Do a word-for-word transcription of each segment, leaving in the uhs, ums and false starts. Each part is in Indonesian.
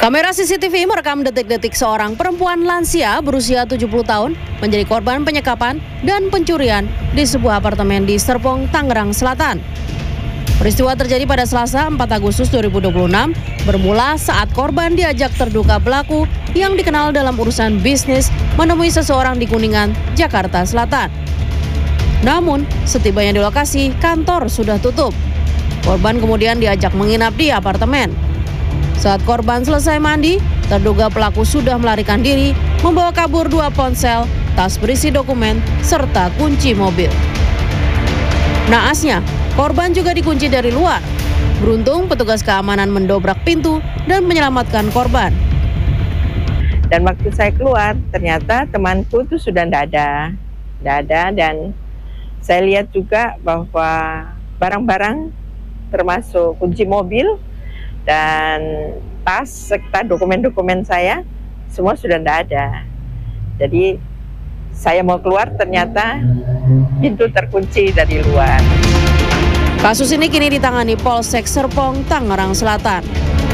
Kamera C C T V merekam detik-detik seorang perempuan lansia berusia tujuh puluh tahun menjadi korban penyekapan dan pencurian di sebuah apartemen di Serpong, Tangerang Selatan. Peristiwa terjadi pada Selasa empat Agustus dua ribu dua puluh enam, bermula saat korban diajak terduga pelaku yang dikenal dalam urusan bisnis menemui seseorang di Kuningan, Jakarta Selatan. Namun, setibanya di lokasi, kantor sudah tutup. Korban kemudian diajak menginap di apartemen. Saat korban selesai mandi, terduga pelaku sudah melarikan diri, membawa kabur dua ponsel, tas berisi dokumen, serta kunci mobil. Naasnya, korban juga dikunci dari luar. Beruntung petugas keamanan mendobrak pintu dan menyelamatkan korban. Dan waktu saya keluar, ternyata temanku itu sudah tidak ada. Tidak ada, dan saya lihat juga bahwa barang-barang termasuk kunci mobil dan tas serta dokumen-dokumen saya semua sudah tidak ada. Jadi saya mau keluar, ternyata pintu terkunci dari luar. Kasus ini kini ditangani Polsek Serpong, Tangerang Selatan.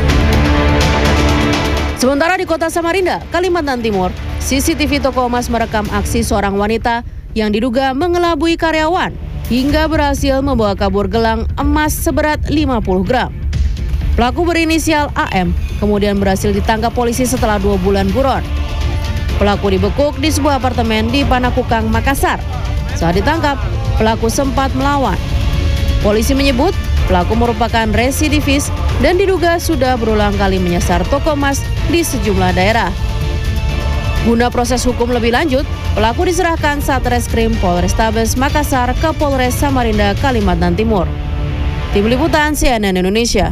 Sementara di Kota Samarinda, Kalimantan Timur, C C T V toko emas merekam aksi seorang wanita yang diduga mengelabui karyawan hingga berhasil membawa kabur gelang emas seberat lima puluh gram. Pelaku berinisial A M kemudian berhasil ditangkap polisi setelah dua bulan buron. Pelaku dibekuk di sebuah apartemen di Panakukang, Makassar. Saat ditangkap, pelaku sempat melawan. Polisi menyebut pelaku merupakan residivis dan diduga sudah berulang kali menyasar toko emas di sejumlah daerah. Guna proses hukum lebih lanjut, pelaku diserahkan Satreskrim Polrestabes Makassar ke Polres Samarinda, Kalimantan Timur. Tim Liputan C N N Indonesia.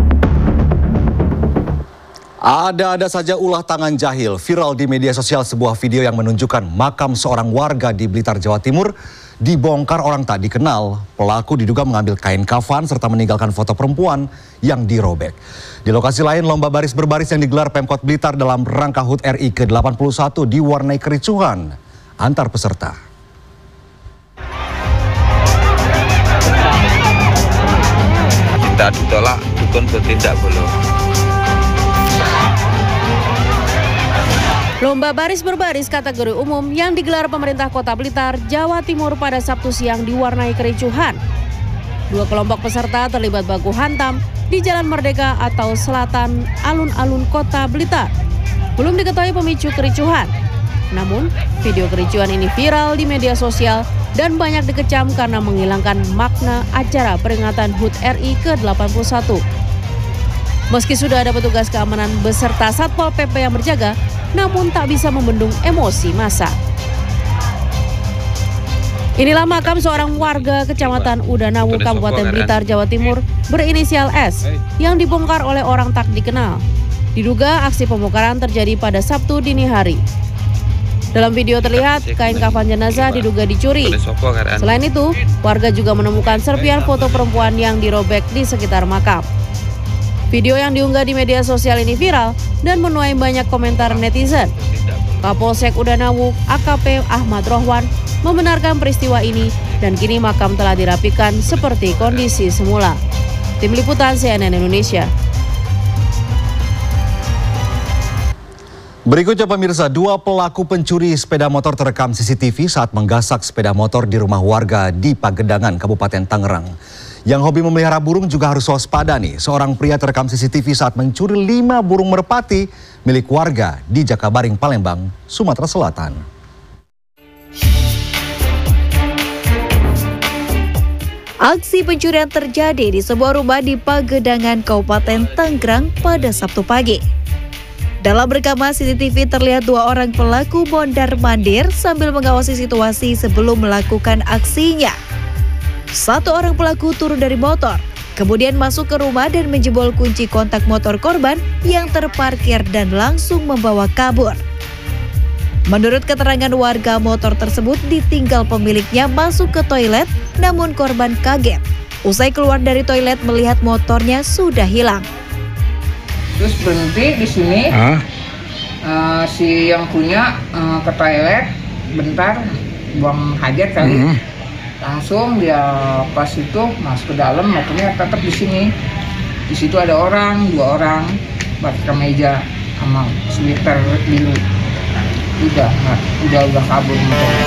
Ada-ada saja ulah tangan jahil viral di media sosial. Sebuah video yang menunjukkan makam seorang warga di Blitar, Jawa Timur dibongkar orang tak dikenal. Pelaku diduga mengambil kain kafan serta meninggalkan foto perempuan yang dirobek. Di lokasi lain, lomba baris berbaris yang digelar Pemkot Blitar dalam rangka H U T R I ke delapan puluh satu diwarnai kericuhan antar peserta. Kita ditolak, dukun bertindak belum. Lomba baris berbaris kategori umum yang digelar pemerintah Kota Blitar, Jawa Timur pada Sabtu siang diwarnai kericuhan. Dua kelompok peserta terlibat baku hantam di Jalan Merdeka atau Selatan alun-alun Kota Blitar. Belum diketahui pemicu kericuhan. Namun, video kericuhan ini viral di media sosial dan banyak dikecam karena menghilangkan makna acara peringatan H U T R I ke delapan puluh satu. Meski sudah ada petugas keamanan beserta Satpol P P yang berjaga, namun tak bisa membendung emosi massa. Inilah makam seorang warga Kecamatan Udanawu, Kabupaten Blitar, Jawa Timur, berinisial S, yang dibongkar oleh orang tak dikenal. Diduga aksi pembongkaran terjadi pada Sabtu dini hari. Dalam video terlihat kain kafan jenazah diduga dicuri. Selain itu, warga juga menemukan serpihan foto perempuan yang dirobek di sekitar makam. Video yang diunggah di media sosial ini viral dan menuai banyak komentar netizen. Kapolsek Udanawu, A K P Ahmad Rohwan, membenarkan peristiwa ini dan kini makam telah dirapikan seperti kondisi semula. Tim Liputan C N N Indonesia. Berikutnya pemirsa, dua pelaku pencuri sepeda motor terekam C C T V saat menggasak sepeda motor di rumah warga di Pagedangan, Kabupaten Tangerang. Yang hobi memelihara burung juga harus waspada nih. Seorang pria terekam C C T V saat mencuri lima burung merpati milik warga di Jakabaring, Palembang, Sumatera Selatan. Aksi pencurian terjadi di sebuah rumah di Pagedangan, Kabupaten Tangerang pada Sabtu pagi. Dalam rekaman C C T V terlihat dua orang pelaku mondar-mandir sambil mengawasi situasi sebelum melakukan aksinya. Satu orang pelaku turun dari motor, kemudian masuk ke rumah dan menjebol kunci kontak motor korban yang terparkir dan langsung membawa kabur. Menurut keterangan warga, motor tersebut ditinggal pemiliknya masuk ke toilet, namun korban kaget. Usai keluar dari toilet melihat motornya sudah hilang. Terus berhenti di sini, huh? uh, si yang punya uh, ke toilet, bentar buang hajat kali. Hmm. Langsung dia pas itu masuk ke dalam, motornya tetap di sini. Di situ ada orang, dua orang. pakai kemeja sama sweater biru. Udah, nggak, udah udah kabur motornya.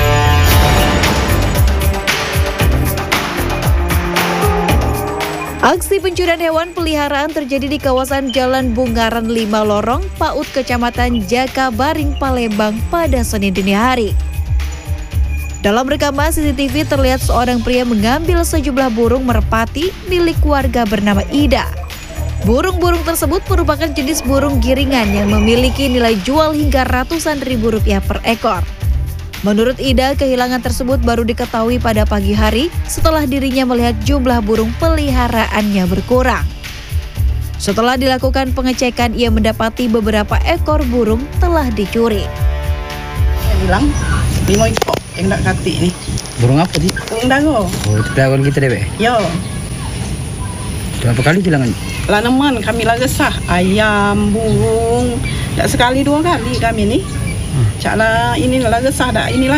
Aksi pencurian hewan peliharaan terjadi di kawasan Jalan Bungaran lima Lorong, Paut, Kecamatan Jakabaring, Palembang pada Senin dini hari. Dalam rekaman C C T V terlihat seorang pria mengambil sejumlah burung merpati milik warga bernama Ida. Burung-burung tersebut merupakan jenis burung giringan yang memiliki nilai jual hingga ratusan ribu rupiah per ekor. Menurut Ida, kehilangan tersebut baru diketahui pada pagi hari setelah dirinya melihat jumlah burung peliharaannya berkurang. Setelah dilakukan pengecekan, ia mendapati beberapa ekor burung telah dicuri. Saya bilang, lima ekor yang nak katik ni. Burung apa sih? Burung dago. Oh, itu dagon kita deh, Be? Yo. Berapa kali bilangan? Lanaman kami lah resah. Ayam, burung. Tak sekali dua kali kami ni. Hmm. Cak lah, inilah resah dah. Inilah